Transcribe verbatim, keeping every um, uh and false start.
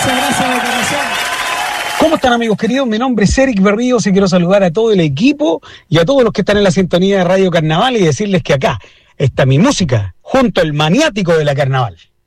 Muchas gracias de corazón. ¿Cómo están, amigos queridos? Mi nombre es Eric Berríos y quiero saludar a todo el equipo y a todos los que están en la sintonía de Radio Carnaval y decirles que acá está mi música junto al maniático de la Carnaval.